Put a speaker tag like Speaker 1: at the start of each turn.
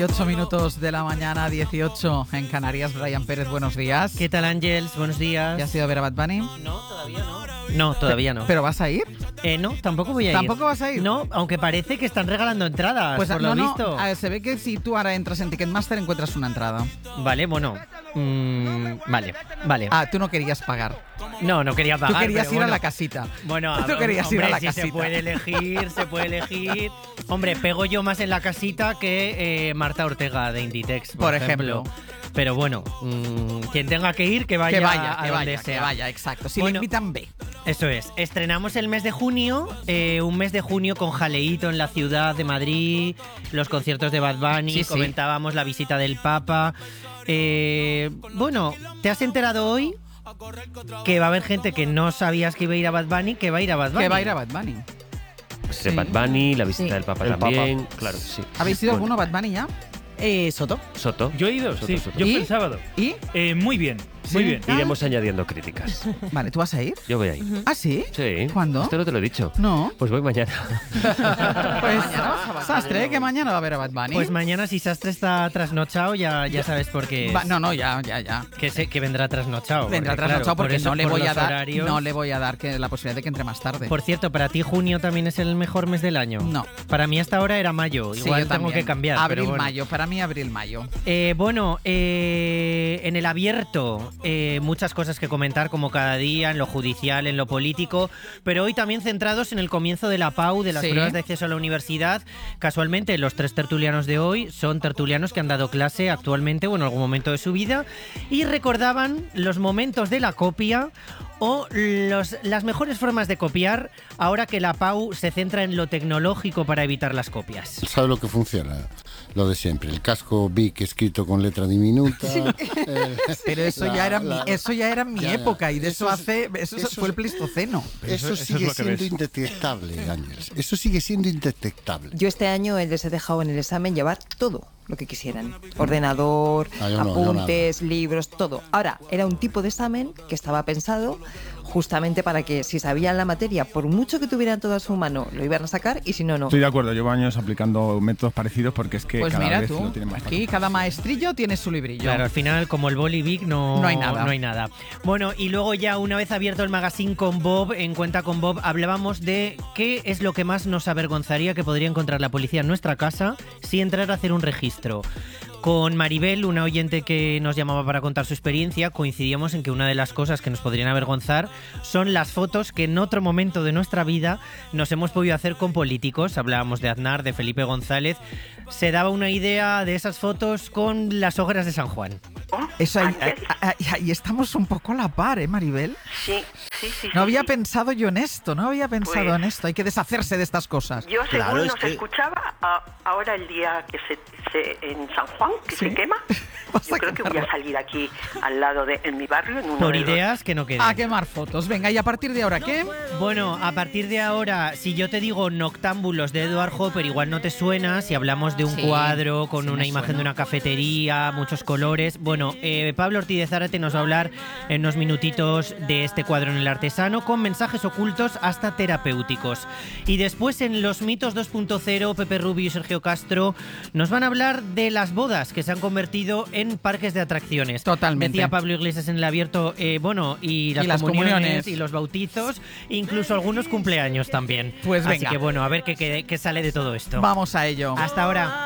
Speaker 1: 18 minutos de la mañana, 18 en Canarias. Brian Pérez, buenos días.
Speaker 2: ¿Qué tal, Ángels? Buenos días.
Speaker 1: ¿Ya has ido a ver a Bad Bunny?
Speaker 2: No, todavía no. No, todavía no.
Speaker 1: ¿Pero vas a ir?
Speaker 2: No, tampoco voy a ir.
Speaker 1: ¿Tampoco vas a ir?
Speaker 2: No, aunque parece que están regalando entradas,
Speaker 1: Pues
Speaker 2: por lo visto.
Speaker 1: Se ve que si tú ahora entras en Ticketmaster encuentras una entrada.
Speaker 2: Vale, bueno. Vale.
Speaker 1: Ah, tú no querías pagar.
Speaker 2: No quería pagar.
Speaker 1: Tú querías ir
Speaker 2: bueno.
Speaker 1: a la casita.
Speaker 2: Bueno,
Speaker 1: tú querías
Speaker 2: hombre,
Speaker 1: ir a la
Speaker 2: si
Speaker 1: casita.
Speaker 2: se puede elegir. Hombre, pego yo más en la casita que Marta Ortega de Inditex, por ejemplo. Pero bueno, quien tenga que ir, que vaya a donde sea.
Speaker 1: Que vaya, exacto. Si
Speaker 2: Bueno,
Speaker 1: le invitan, ve.
Speaker 2: Eso es. Estrenamos el mes de junio, un mes de junio con jaleíto en la ciudad de Madrid, los conciertos de Bad Bunny,
Speaker 1: Sí.
Speaker 2: comentábamos la visita del Papa. Bueno, ¿te has enterado hoy que va a haber gente que no sabías que iba a ir a Bad Bunny, que va a ir a Bad Bunny?
Speaker 1: Que va a ir a Bad Bunny.
Speaker 3: De Bad Bunny, la visita
Speaker 1: Sí.
Speaker 3: del Papa
Speaker 4: El
Speaker 3: también, claro, sí.
Speaker 1: ¿Habéis ido alguno a Bad Bunny ya?
Speaker 2: Soto.
Speaker 3: Soto.
Speaker 4: Yo he ido,
Speaker 3: Soto,
Speaker 4: sí.
Speaker 3: Soto.
Speaker 4: Yo
Speaker 1: ¿Y?
Speaker 4: fui el sábado.
Speaker 1: ¿Y?
Speaker 4: Muy bien, muy bien.
Speaker 3: Iremos añadiendo críticas.
Speaker 1: Vale, ¿tú vas a ir?
Speaker 3: Yo voy ahí.
Speaker 1: ¿Ah, sí?
Speaker 3: Sí.
Speaker 1: ¿Cuándo?
Speaker 3: Esto no te lo he dicho.
Speaker 1: No.
Speaker 3: Pues voy mañana.
Speaker 1: Pues Sastre, que mañana va a ver a Bad Bunny.
Speaker 2: Pues mañana, si Sastre está trasnochado, ya sabes por qué.
Speaker 1: No, ya.
Speaker 2: Que vendrá trasnochado.
Speaker 1: Vendrá
Speaker 2: porque,
Speaker 1: trasnochado
Speaker 2: claro, por
Speaker 1: porque
Speaker 2: eso,
Speaker 1: no le
Speaker 2: por
Speaker 1: voy a
Speaker 2: los
Speaker 1: dar
Speaker 2: horarios.
Speaker 1: no le voy a dar la posibilidad de que entre más tarde.
Speaker 2: Por cierto, ¿para ti junio también es el mejor mes del año?
Speaker 1: No.
Speaker 2: Para mí hasta ahora era mayo.
Speaker 1: Sí,
Speaker 2: Igual
Speaker 1: yo
Speaker 2: tengo
Speaker 1: también.
Speaker 2: que cambiar. pero
Speaker 1: Abril,
Speaker 2: bueno.
Speaker 1: mayo. Para mí, abril, mayo.
Speaker 2: En el abierto, muchas cosas que comentar como cada día, en lo judicial, en lo político, pero hoy también centrados en el comienzo de la PAU, de las
Speaker 1: Sí.
Speaker 2: pruebas de acceso a la universidad. Casualmente, los 3 tertulianos de hoy son tertulianos que han dado clase actualmente o en algún momento de su vida y recordaban los momentos de la copia o las mejores formas de copiar ahora que la PAU se centra en lo tecnológico para evitar las copias.
Speaker 5: ¿Sabe lo que funciona? Lo de siempre, el casco Bic escrito con letra diminuta.
Speaker 1: Pero eso ya era en mi
Speaker 5: ya.
Speaker 1: época y de eso
Speaker 5: Eso
Speaker 1: fue el Pleistoceno.
Speaker 5: Eso sigue siendo indetectable, Ángeles. Eso sigue siendo indetectable.
Speaker 6: Yo este año les he dejado en el examen llevar todo lo que quisieran. Ordenador,
Speaker 5: yo no,
Speaker 6: apuntes, libros, todo. Ahora, era un tipo de examen que estaba pensado justamente para que si sabían la materia, por mucho que tuvieran todo a su mano, lo iban a sacar y si no, no.
Speaker 4: Estoy de acuerdo, llevo años aplicando métodos parecidos porque es que
Speaker 1: Pues
Speaker 4: cada
Speaker 1: mira
Speaker 4: vez
Speaker 1: tú,
Speaker 4: lo tienen más
Speaker 1: aquí
Speaker 4: fácil.
Speaker 1: cada maestrillo tiene su librillo.
Speaker 2: Claro, al final, como el boli Big, no
Speaker 1: hay nada.
Speaker 2: No hay nada. Bueno, y luego ya una vez abierto el magazine con Bob, en Cuenta con Bob, hablábamos de qué es lo que más nos avergonzaría que podría encontrar la policía en nuestra casa si entrara a hacer un registro. Con Maribel, una oyente que nos llamaba para contar su experiencia, coincidíamos en que una de las cosas que nos podrían avergonzar son las fotos que en otro momento de nuestra vida nos hemos podido hacer con políticos. Hablábamos de Aznar, de Felipe González. Se daba una idea de esas fotos con las hogueras de San Juan.
Speaker 1: Eso ahí estamos un poco a la par, Maribel.
Speaker 7: Sí.
Speaker 1: No había pensado yo en esto,
Speaker 7: Pues-
Speaker 1: en esto. Hay que deshacerse de estas cosas.
Speaker 7: Yo, según
Speaker 5: Claro, es
Speaker 7: nos
Speaker 5: que-
Speaker 7: escuchaba, ahora el día que en San Juan, que
Speaker 1: Sí.
Speaker 7: se quema,
Speaker 1: Vas
Speaker 7: yo
Speaker 1: a
Speaker 7: creo que voy a
Speaker 1: quemarlo.
Speaker 7: salir aquí al lado en mi barrio, en uno
Speaker 2: Por
Speaker 7: de los-
Speaker 2: ideas que no queden.
Speaker 1: A quemar fotos. Venga, ¿y a partir de ahora qué?
Speaker 2: Bueno, a partir de ahora, si yo te digo Noctámbulos de Edward Hopper, igual no te suena. Si hablamos de un
Speaker 1: Sí,
Speaker 2: cuadro con
Speaker 1: sí
Speaker 2: una
Speaker 1: me
Speaker 2: imagen
Speaker 1: suena.
Speaker 2: de una cafetería, muchos colores. Bueno, Pablo Ortiz de Zárate nos va a hablar en unos minutitos de este cuadro en el artesano, con mensajes ocultos hasta terapéuticos. Y después en Los Mitos 2.0, Pepe Rubio y Sergio Castro nos van a hablar de las bodas que se han convertido en parques de atracciones.
Speaker 1: Totalmente.
Speaker 2: Decía Pablo Iglesias en el abierto, y las comuniones y los bautizos, incluso algunos cumpleaños también.
Speaker 1: Pues
Speaker 2: Así
Speaker 1: venga.
Speaker 2: que bueno, a ver qué sale de todo esto.
Speaker 1: Vamos a ello.
Speaker 2: Hasta ahora.